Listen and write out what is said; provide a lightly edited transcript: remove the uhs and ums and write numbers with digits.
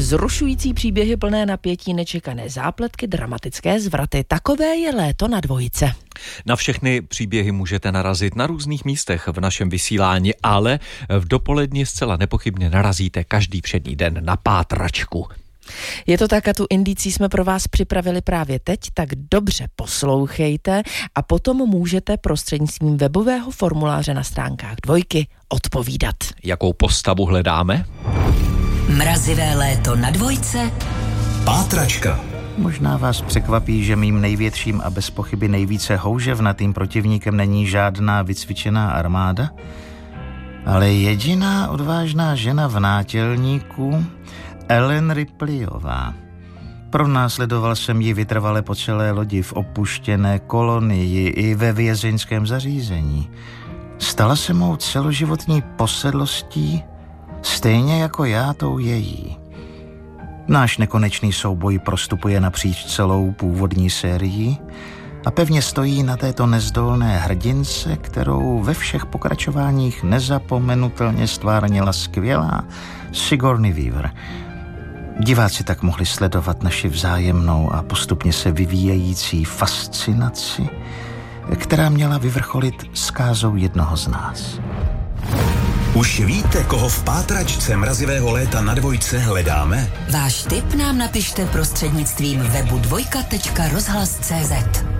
Vzrušující příběhy plné napětí, nečekané zápletky, dramatické zvraty. Takové je léto na Dvojce. Na všechny příběhy můžete narazit na různých místech v našem vysílání, ale v dopoledni zcela nepochybně narazíte každý všední den na pátračku. Je to tak a tu indicí jsme pro vás připravili právě teď, tak dobře poslouchejte a potom můžete prostřednictvím webového formuláře na stránkách Dvojky odpovídat. Jakou postavu hledáme? Mrazivé léto na Dvojce. Pátračka. Možná vás překvapí, že mým největším a bez pochyby nejvíce houževnatým protivníkem není žádná vycvičená armáda, ale jediná odvážná žena v nátělníku, Ellen Ripleyová. Pronásledoval jsem ji vytrvale po celé lodi, v opuštěné kolonii i ve vězeňském zařízení. Stala se mou celoživotní posedlostí, stejně jako já tou její. Náš nekonečný souboj prostupuje napříč celou původní sérií a pevně stojí na této nezdolné hrdince, kterou ve všech pokračováních nezapomenutelně stvárnila skvělá Sigourney Weaver. Diváci tak mohli sledovat naši vzájemnou a postupně se vyvíjející fascinaci, která měla vyvrcholit zkázou jednoho z nás. Už víte, koho v pátračce mrazivého léta na Dvojce hledáme? Váš tip nám napište prostřednictvím webu dvojka.rozhlas.cz.